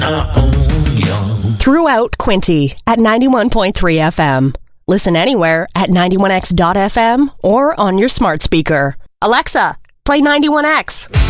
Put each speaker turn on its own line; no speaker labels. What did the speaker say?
Throughout Quinte at 91.3 FM. Listen anywhere at 91x.fm or on your smart speaker. Alexa, play 91X.